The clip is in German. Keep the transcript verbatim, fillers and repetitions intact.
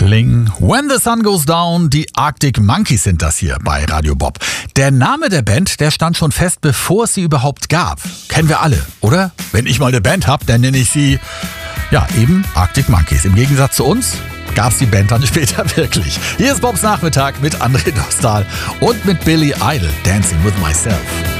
klingen. When the Sun Goes Down, die Arctic Monkeys sind das hier bei Radio Bob. Der Name der Band, der stand schon fest, bevor es sie überhaupt gab. Kennen wir alle, oder? Wenn ich mal eine Band habe, dann nenne ich sie, ja, eben Arctic Monkeys. Im Gegensatz zu uns gab es die Band dann später wirklich. Hier ist Bobs Nachmittag mit André Dostal und mit Billy Idol, Dancing with Myself.